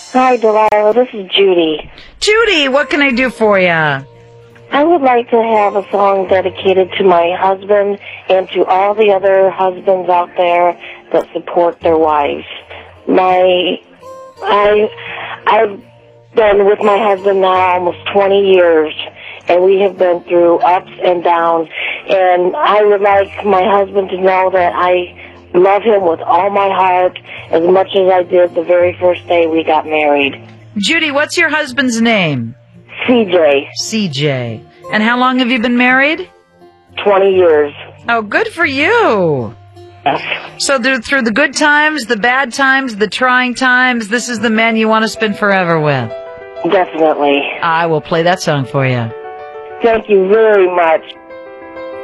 Hi, Delilah. This is Judy. Judy, what can I do for you? I would like to have a song dedicated to my husband and to all the other husbands out there that support their wives. I've been with my husband now almost 20 years, and we have been through ups and downs, and I would like my husband to know that I love him with all my heart as much as I did the very first day we got married. Judy, what's your husband's name? CJ. CJ. And how long have you been married? 20 years. Oh, good for you. Yes. So through the good times, the bad times, the trying times, this is the man you want to spend forever with. Definitely. I will play that song for you. Thank you very much.